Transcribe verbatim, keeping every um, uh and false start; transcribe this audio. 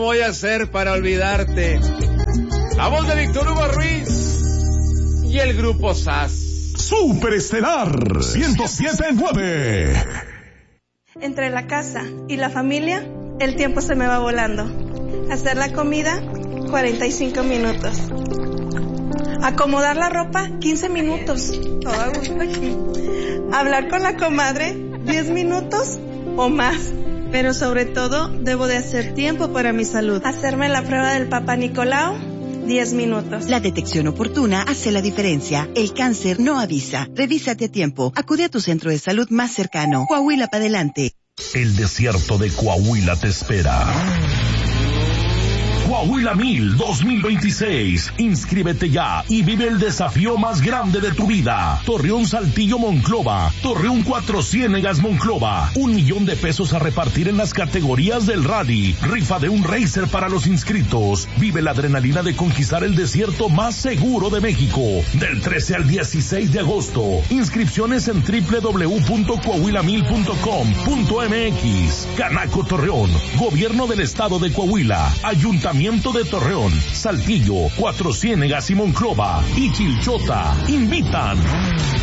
Voy a hacer para olvidarte. La voz de Víctor Hugo Ruiz y el grupo S A S. Superestelar ciento siete punto nueve. Entre la casa y la familia, el tiempo se me va volando. Hacer la comida, cuarenta y cinco minutos. Acomodar la ropa, quince minutos. Todo a gusto aquí. Hablar con la comadre, diez minutos o más. Pero sobre todo, debo de hacer tiempo para mi salud. Hacerme la prueba del Papa Nicolau, diez minutos. La detección oportuna hace la diferencia. El cáncer no avisa. Revísate a tiempo. Acude a tu centro de salud más cercano. Coahuila para adelante. El desierto de Coahuila te espera. Coahuila Mil dos mil veintiséis. Inscríbete ya y vive el desafío más grande de tu vida. Torreón Saltillo Monclova. Torreón Cuatro Ciénegas Monclova. Un millón de pesos a repartir en las categorías del rally. Rifa de un racer para los inscritos. Vive la adrenalina de conquistar el desierto más seguro de México. Del trece al dieciséis de agosto. Inscripciones en doble u doble u doble u punto coahuila mil punto com punto m x. Canaco Torreón. Gobierno del Estado de Coahuila. Ayuntamiento de Torreón, Saltillo, Cuatro Ciénegas y Monclova y Chilchota invitan.